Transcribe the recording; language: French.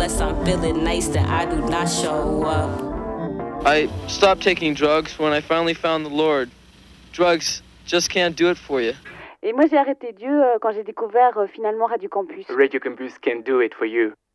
unless I'm feeling nice, then I do not show up. I stopped taking drugs when I finally found the Lord. Drugs just can't do it for you. Et moi, j'ai arrêté Dieu quand j'ai découvert finalement Radio Campus. Radio Campus can do it for you.